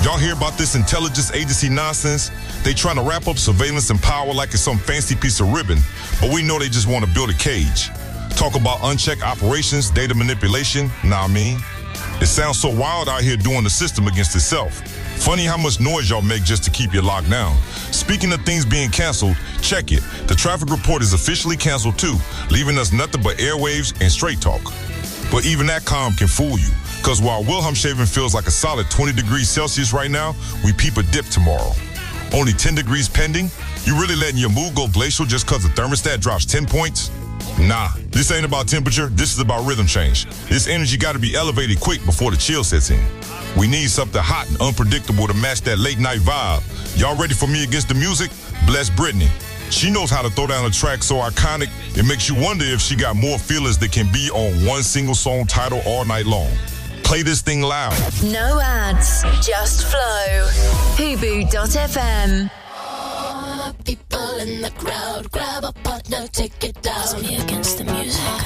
Y'all hear about this intelligence agency nonsense? They trying to wrap up surveillance and power like it's some fancy piece of ribbon, but we know they just want to build a cage. Talk about unchecked operations, data manipulation, it sounds so wild out here doing the system against itself. Funny how much noise y'all make just to keep you locked down. Speaking of things being canceled, check it. The traffic report is officially canceled too, leaving us nothing but airwaves and straight talk. But even that calm can fool you, because while Wilhelmshaven feels like a solid 20 degrees Celsius right now, we peep a dip tomorrow. Only 10 degrees pending? You really letting your mood go glacial just because the thermostat drops 10 points? Nah, this ain't about temperature, this is about rhythm change. This energy gotta be elevated quick before the chill sets in. We need something hot and unpredictable to match that late night vibe. Y'all ready for me against the music? Bless Brittany. She knows how to throw down a track so iconic, it makes you wonder if she got more feelings that can be on one single song title all night long. Play this thing loud. No ads, just flow. Hubu.fm. People in the crowd, grab a partner, take it down. Me against the music.